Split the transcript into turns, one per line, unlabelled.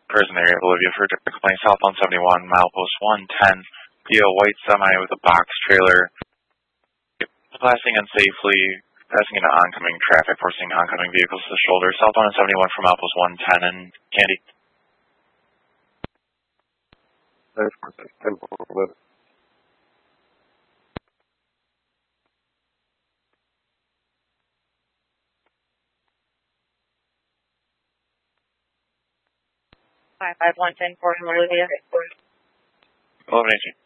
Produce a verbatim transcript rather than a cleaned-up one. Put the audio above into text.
Prison area of Bolivia for a complaint southbound seventy-one, milepost one ten, via a white semi with a box trailer, passing unsafely, passing into oncoming traffic, forcing oncoming vehicles to the shoulder, southbound seventy-one from milepost one ten and Candy.
Five five one ten four Bolivia.
Elimination.